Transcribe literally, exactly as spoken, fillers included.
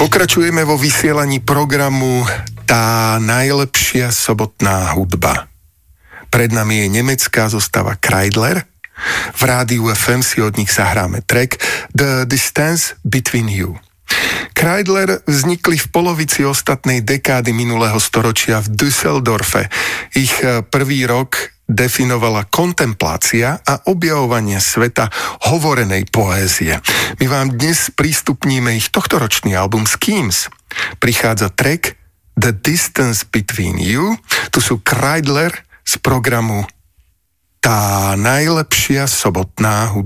Pokračujeme vo vysielaní programu Tá najlepšia sobotná hudba. Pred nami je nemecká zostava Kreidler. V rádiu ef em si od nich zahráme track The Distance Between You. Kreidler vznikli v polovici ostatnej dekády minulého storočia v Düsseldorfe. Ich prvý rok definovala kontemplácia a objavovanie sveta hovorenej poézie. My vám dnes prístupníme ich tohtoročný album Schemes. Prichádza track The Distance Between You. Tu sú Kreidler z programu Tá najlepšia sobotná hudba.